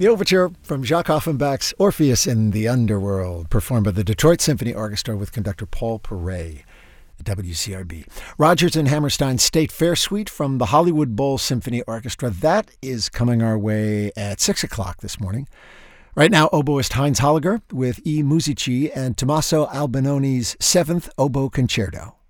The overture from Jacques Offenbach's Orpheus in the Underworld, performed by the Detroit Symphony Orchestra with conductor Paul Perret at WCRB. Rodgers and Hammerstein's State Fair Suite from the Hollywood Bowl Symphony Orchestra. That is coming our way at 6 o'clock this morning. Right now, oboist Heinz Holliger with E. Musici and Tommaso Albinoni's 7th Oboe Concerto.